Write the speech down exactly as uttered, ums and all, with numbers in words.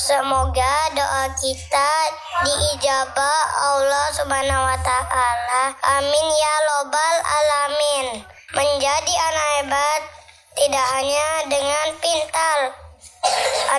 Semoga doa kita diijabah Allah Subhanahu wa taala. Amin ya robbal alamin. Menjadi anak hebat tidak hanya dengan pintar,